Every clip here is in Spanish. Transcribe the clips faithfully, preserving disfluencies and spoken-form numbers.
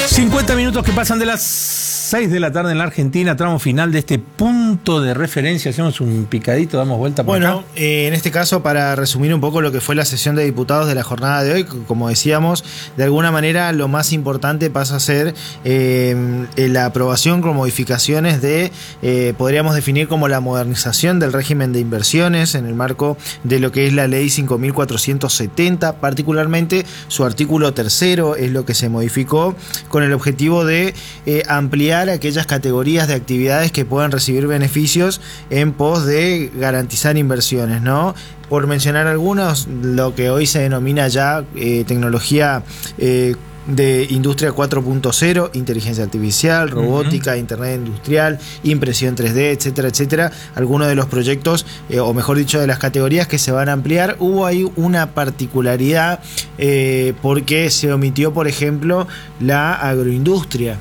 cincuenta minutos que pasan de las seis de la tarde en la Argentina, tramo final de este punto de referencia. Hacemos un picadito, damos vuelta por Bueno, acá. Eh, en este caso, para resumir un poco lo que fue la sesión de diputados de la jornada de hoy, como decíamos, de alguna manera lo más importante pasa a ser eh, la aprobación con modificaciones de, eh, podríamos definir como la modernización del régimen de inversiones en el marco de lo que es la ley cinco mil cuatrocientos setenta, particularmente su artículo tercero es lo que se modificó con el objetivo de eh, ampliar aquellas categorías de actividades que puedan recibir beneficios en pos de garantizar inversiones, ¿no? Por mencionar algunos, lo que hoy se denomina ya eh, tecnología eh, de industria cuatro punto cero, inteligencia artificial, robótica, uh-huh. internet industrial, impresión tres D, etcétera, etcétera. Algunos de los proyectos, eh, o mejor dicho, de las categorías que se van a ampliar. Hubo ahí una particularidad eh, porque se omitió, por ejemplo, la agroindustria.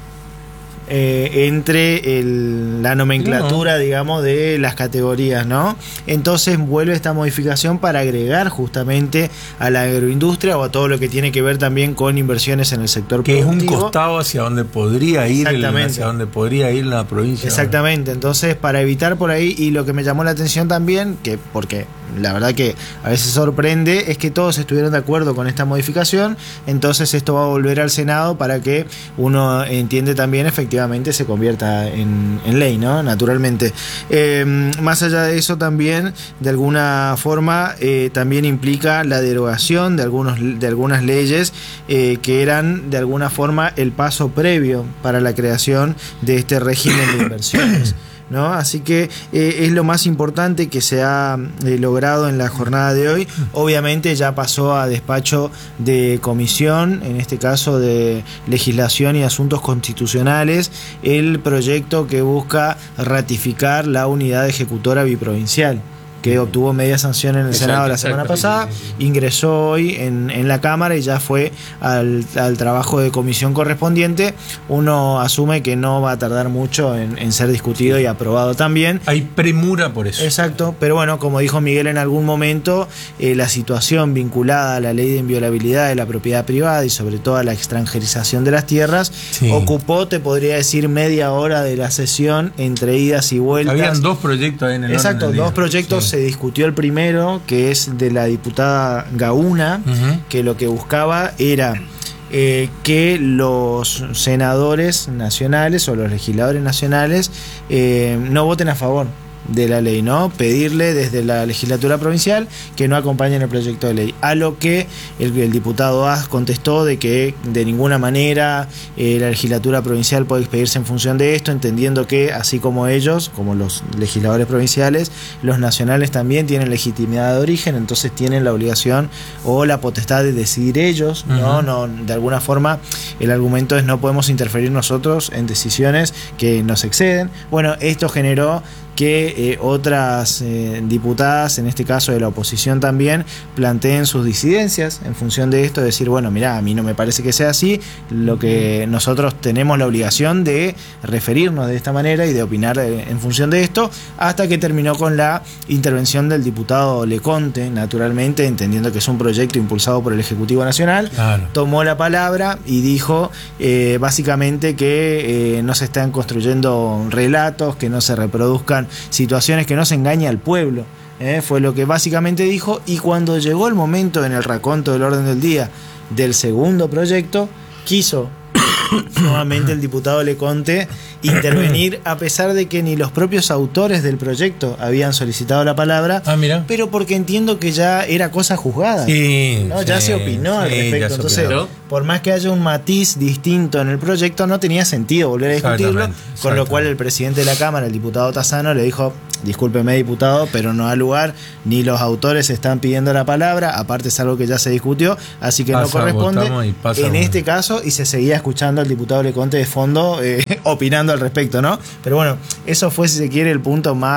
Eh, entre el, la nomenclatura, no. digamos, de las categorías, ¿no? Entonces vuelve esta modificación para agregar justamente a la agroindustria o a todo lo que tiene que ver también con inversiones en el sector que productivo. Es un costado hacia donde podría ir el, hacia donde podría ir la provincia. Exactamente. Entonces, para evitar por ahí, y lo que me llamó la atención también, que porque la verdad que a veces sorprende, es que todos estuvieron de acuerdo con esta modificación. Entonces esto va a volver al Senado para que uno entiende también efectivamente se convierta en, en ley, ¿no? Naturalmente. Eh, más allá de eso también, de alguna forma, eh, también implica la derogación de, algunos, de algunas leyes eh, que eran de alguna forma el paso previo para la creación de este régimen de inversiones, ¿no? Así que eh, es lo más importante que se ha eh, logrado en la jornada de hoy. Obviamente ya pasó a despacho de comisión, en este caso de legislación y asuntos constitucionales, el proyecto que busca ratificar la unidad ejecutora biprovincial, que obtuvo media sanción en el exacto, Senado la semana exacto, pasada, sí, sí, sí. ingresó hoy en, en la Cámara y ya fue al, al trabajo de comisión correspondiente. Uno asume que no va a tardar mucho en, en ser discutido sí. y aprobado también. Hay premura por eso. Exacto, pero bueno, como dijo Miguel en algún momento, eh, la situación vinculada a la ley de inviolabilidad de la propiedad privada y sobre todo a la extranjerización de las tierras, sí. ocupó, te podría decir, media hora de la sesión entre idas y vueltas. Habían dos proyectos ahí en el Exacto, orden del dos día. proyectos. Sí. Se discutió el primero, que es de la diputada Gauna, uh-huh. que lo que buscaba era eh, que los senadores nacionales o los legisladores nacionales eh, no voten a favor de la ley, ¿no? Pedirle desde la legislatura provincial que no acompañen el proyecto de ley. A lo que el, el diputado Az contestó de que de ninguna manera eh, la legislatura provincial puede expedirse en función de esto, entendiendo que así como ellos, como los legisladores provinciales, los nacionales también tienen legitimidad de origen, entonces tienen la obligación o la potestad de decidir ellos, ¿no? Uh-huh. No, de alguna forma el argumento es no podemos interferir nosotros en decisiones que nos exceden. Bueno, esto generó que eh, otras eh, diputadas, en este caso de la oposición también, planteen sus disidencias en función de esto, decir, bueno, mirá, a mí no me parece que sea así, lo que nosotros tenemos la obligación de referirnos de esta manera y de opinar eh, en función de esto, hasta que terminó con la intervención del diputado Leconte, naturalmente, entendiendo que es un proyecto impulsado por el Ejecutivo Nacional, claro. tomó la palabra y dijo eh, básicamente que eh, no se están construyendo relatos, que no se reproduzcan situaciones, que no se engañe al pueblo, ¿eh? Fue lo que básicamente dijo. Y cuando llegó el momento en el raconto del orden del día del segundo proyecto, quiso nuevamente el diputado Leconte intervenir, a pesar de que ni los propios autores del proyecto habían solicitado la palabra, ah, mira. pero porque entiendo que ya era cosa juzgada, sí, ¿no? sí, ya se opinó sí, al respecto, entonces opinó. Por más que haya un matiz distinto en el proyecto, no tenía sentido volver a discutirlo, con lo cual el presidente de la Cámara, el diputado Tassano, le dijo: discúlpeme, diputado, pero no da lugar, ni los autores están pidiendo la palabra, aparte es algo que ya se discutió, así que pasa, no corresponde en este caso, y se seguía escuchando al diputado Leconte de fondo eh, opinando al respecto, ¿no? Pero bueno, eso fue, si se quiere, el punto más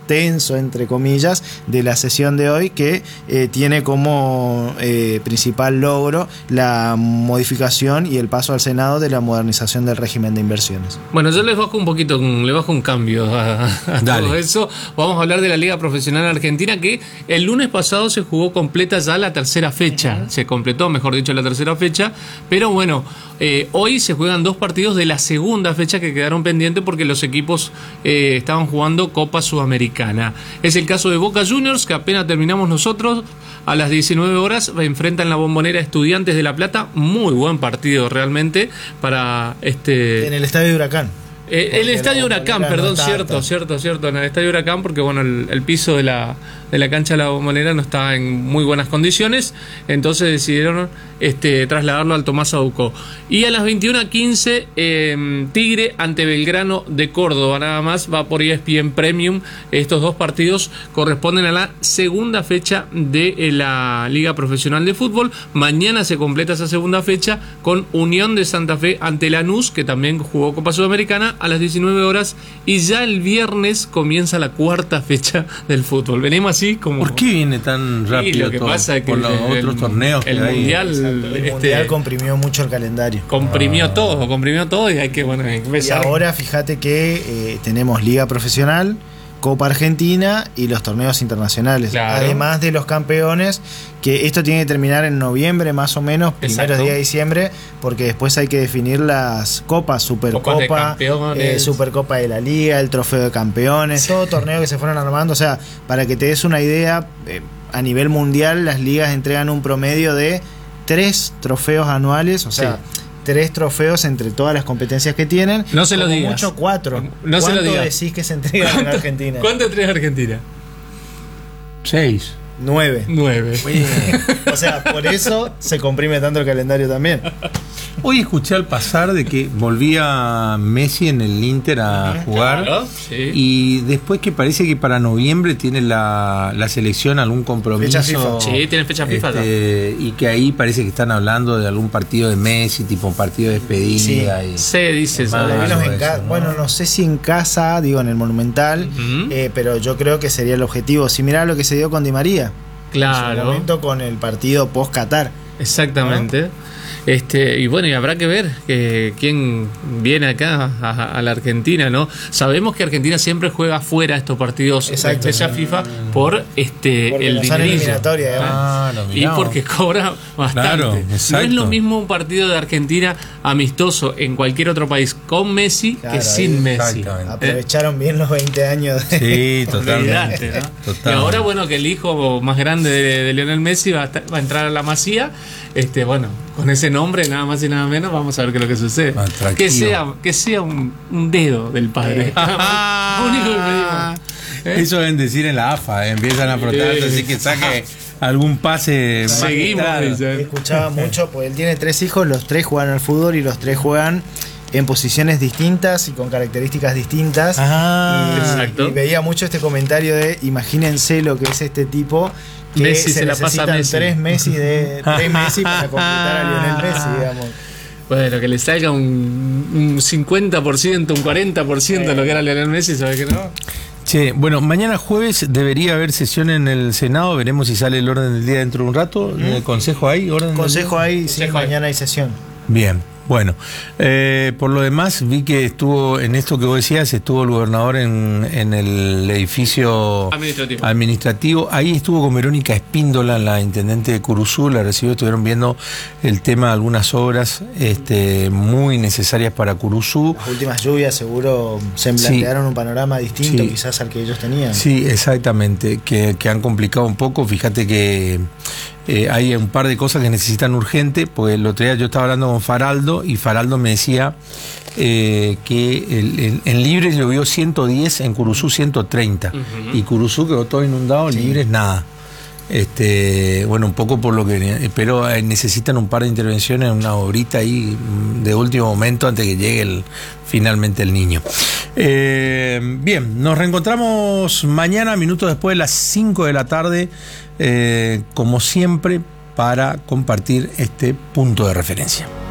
tenso, entre comillas, de la sesión de hoy, que eh, tiene como eh, principal logro la modificación y el paso al Senado de la modernización del régimen de inversiones. Bueno, yo les bajo un poquito, le bajo un cambio a, a todo eso. Vamos a hablar de la Liga Profesional Argentina, que el lunes pasado se jugó completa ya la tercera fecha. Uh-huh. Se completó, mejor dicho, la tercera fecha. Pero bueno, eh, hoy se juegan dos partidos de la segunda fecha que quedaron pendientes porque los equipos eh, estaban jugando Copa Sudamericana. Es el caso de Boca Juniors, que apenas terminamos nosotros, a las diecinueve horas enfrentan la Bombonera Estudiantes de La Plata. Muy buen partido realmente para este... En el Estadio Huracán. Eh, el Estadio Huracán, perdón, no cierto, cierto, cierto, en el Estadio Huracán, porque bueno, el, el piso de la, de la cancha de la Bombonera no está en muy buenas condiciones, entonces decidieron este, trasladarlo al Tomás Aducó. Y a las veintiuna quince, eh, Tigre ante Belgrano de Córdoba, nada más, va por E S P N Premium. Estos dos partidos corresponden a la segunda fecha de eh, la Liga Profesional de Fútbol. Mañana se completa esa segunda fecha con Unión de Santa Fe ante Lanús, que también jugó Copa Sudamericana, a las diecinueve horas, y ya el viernes comienza la cuarta fecha del fútbol. Venimos así como... ¿Por qué viene tan rápido? Lo que todo? pasa es que por los el, otros torneos el que hay. mundial, el este, mundial comprimió mucho el calendario. Comprimió ah. todo, comprimió todo y hay que bueno empezar. Y ahora fíjate que eh, tenemos Liga Profesional, Copa Argentina y los torneos internacionales. Claro. Además de los campeones, que esto tiene que terminar en noviembre más o menos, primeros días de diciembre, porque después hay que definir las copas, Supercopa, eh, Supercopa de la Liga, el Trofeo de Campeones, todo torneo que se fueron armando. O sea, para que te des una idea, eh, a nivel mundial las ligas entregan un promedio de tres trofeos anuales, o sea... Sí. Tres trofeos entre todas las competencias que tienen. No se lo digas. Mucho cuatro. No se lo digas. ¿Cuánto decís que se entregan en Argentina? ¿Cuánto entrega Argentina? Seis. Nueve. Nueve. O sea, por eso se comprime tanto el calendario también. Hoy escuché al pasar de que volvía Messi en el Inter a jugar. Claro, sí. Y después que parece que para noviembre tiene la, la selección algún compromiso. Fecha FIFA. Sí, tiene fecha FIFA. Este, y que ahí parece que están hablando de algún partido de Messi, tipo un partido de despedida. Sí. Y, se dice eso. Menos en eso, ¿no? Bueno, no sé si en casa, digo en el Monumental, uh-huh. eh, pero yo creo que sería el objetivo. Similar a lo que se dio con Di María. Claro. En su momento con el partido post-Qatar. Exactamente. ¿No? Este, y bueno, y habrá que ver eh, quién viene acá a, a la Argentina, ¿no? Sabemos que Argentina siempre juega fuera estos partidos de fecha FIFA por este porque el no dinero. Eliminatoria, ah, y porque cobra bastante. Claro, no es lo mismo un partido de Argentina amistoso en cualquier otro país con Messi claro, que sin Messi. Aprovecharon ¿Eh? bien los veinte años de... Sí, totalmente, ¿no? totalmente. Y ahora, bueno, que el hijo más grande de, de Lionel Messi va a, estar, va a entrar a la Masía, este, bueno, con ese nombre, nada más y nada menos, vamos a ver qué es lo que sucede. Atractivo. Que sea, que sea un, un dedo del padre. Lo único que pedimos. ¿Eh? Eso deben decir en la A F A, ¿eh? Empiezan a protestar, sí. Así que saque algún pase. Seguimos. Escuchaba mucho, pues él tiene tres hijos, los tres juegan al fútbol y los tres juegan en posiciones distintas y con características distintas. Ah, y, exacto. Y veía mucho este comentario de imagínense lo que es este tipo. Que Messi se, se la pasa a Messi. Tres Messi de tres Messi para completar a Lionel Messi, digamos. Bueno, que le salga un, un cincuenta por ciento, un cuarenta por ciento de lo que era Lionel Messi, ¿sabes que no? Che, bueno, mañana jueves debería haber sesión en el Senado, veremos si sale el orden del día dentro de un rato. ¿Mm? ¿Consejo ahí? ¿Orden Consejo ahí, sí, Consejo mañana hay. hay sesión. Bien. Bueno, eh, por lo demás vi que estuvo en esto que vos decías, estuvo el gobernador en, en el edificio administrativo. administrativo. Ahí estuvo con Verónica Espíndola, la intendente de Curuzú, la recibió, estuvieron viendo el tema de algunas obras este, muy necesarias para Curuzú. Las últimas lluvias seguro se plantearon sí. un panorama distinto sí. quizás al que ellos tenían. Sí, exactamente, que, que han complicado un poco. Fíjate que Eh, hay un par de cosas que necesitan urgente, pues el otro día yo estaba hablando con Faraldo y Faraldo me decía eh, que el, el, en Libres llovió ciento diez, en Curuzú ciento treinta, uh-huh. y Curuzú quedó todo inundado, sí. Libres nada. Este, bueno, un poco por lo que, pero eh, necesitan un par de intervenciones, una obrita ahí de último momento antes que llegue el, finalmente el niño. Eh, bien, nos reencontramos mañana, minutos después de las cinco de la tarde, eh, como siempre, para compartir este punto de referencia.